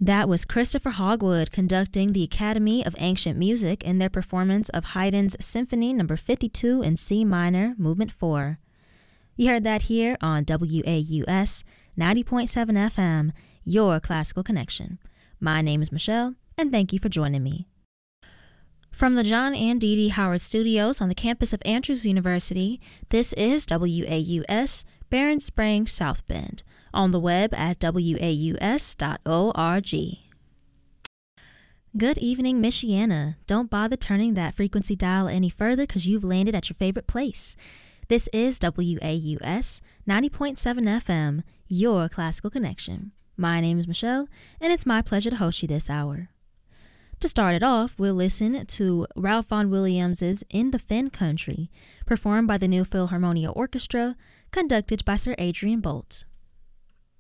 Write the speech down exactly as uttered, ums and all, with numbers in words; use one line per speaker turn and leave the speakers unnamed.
That was Christopher Hogwood conducting the Academy of Ancient Music in their performance of Haydn's Symphony Number fifty-two in C minor, Movement four. You heard that here on W A U S ninety point seven F M, your classical connection. My name is Michelle, and thank you for joining me. From the John and Dee Dee Howard Studios on the campus of Andrews University, this is W A U S, Barron Springs, South Bend, on the web at W A U S dot org. Good evening, Michiana. Don't bother turning that frequency dial any further because you've landed at your favorite place. This is W A U S ninety point seven F M, your classical connection. My name is Michelle, and it's my pleasure to host you this hour. To start it off, we'll listen to Ralph Vaughan Williams' In the Fen Country, performed by the New Philharmonia Orchestra, conducted by Sir Adrian Boult.